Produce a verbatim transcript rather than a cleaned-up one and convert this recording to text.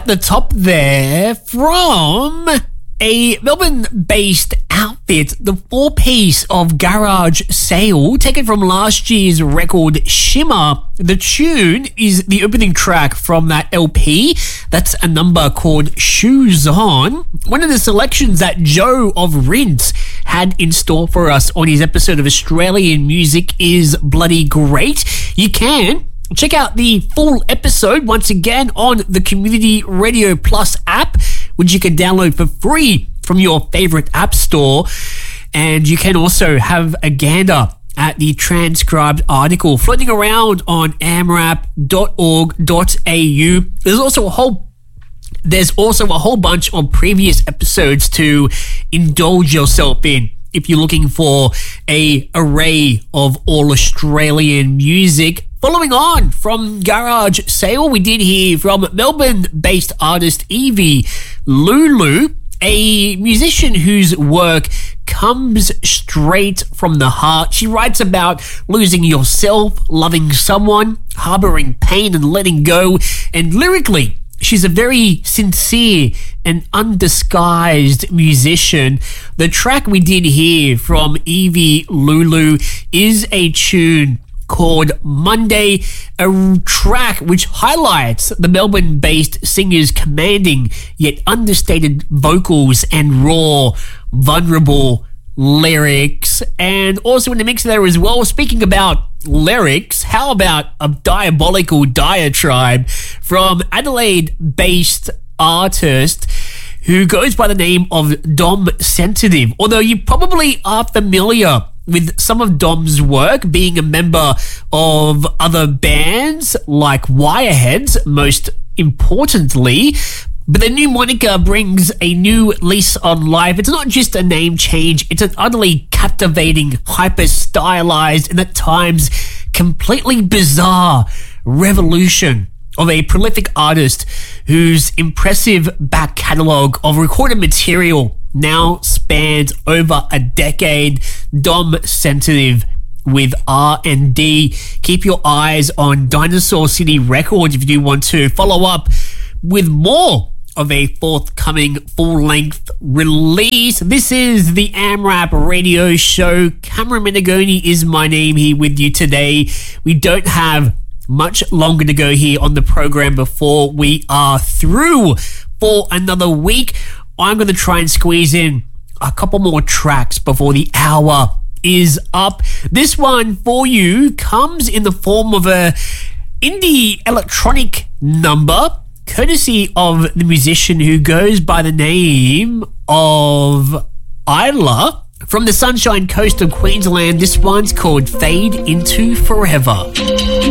at the top there from a Melbourne-based outfit, the four-piece of Garage Sale, taken from last year's record Shimmer. The tune is the opening track from that L P. That's a number called Shoes On, one of the selections that Joe of Rinse had in store for us on his episode of Australian Music is Bloody Great. You can check out the full episode once again on the Community Radio Plus app, which you can download for free from your favorite app store. And you can also have a gander at the transcribed article floating around on amrap dot org dot a u. There's also a whole There's also a whole bunch of previous episodes to indulge yourself in if you're looking for a array of all Australian music. Following on from Garage Sale, we did hear from Melbourne-based artist Evie Lulu, a musician whose work comes straight from the heart. She writes about losing yourself, loving someone, harboring pain and letting go, and lyrically, she's a very sincere and undisguised musician. The track we did hear from Evie Lulu is a tune called Monday, a track which highlights the Melbourne-based singer's commanding yet understated vocals and raw, vulnerable lyrics. And also in the mix there as well, speaking about lyrics, how about a diabolical diatribe from Adelaide-based artist who goes by the name of Dom Sensitive. Although you probably are familiar with some of Dom's work, being a member of other bands like Wireheads, most importantly. But the new moniker brings a new lease on life. It's not just a name change, it's an utterly captivating, hyper-stylized, and at times completely bizarre revolution of a prolific artist whose impressive back catalogue of recorded material now spans over a decade. Dom Sensitive with R and D. Keep your eyes on Dinosaur City Records if you do want to follow up with more of a forthcoming full-length release. This is the AmRap Radio Show. Cameron Menegoni is my name here with you today. We don't have much longer to go here on the program before we are through for another week. I'm going to try and squeeze in a couple more tracks before the hour is up. This one for you comes in the form of a indie electronic number, courtesy of the musician who goes by the name of Isla from the Sunshine Coast of Queensland. This one's called Fade Into Forever.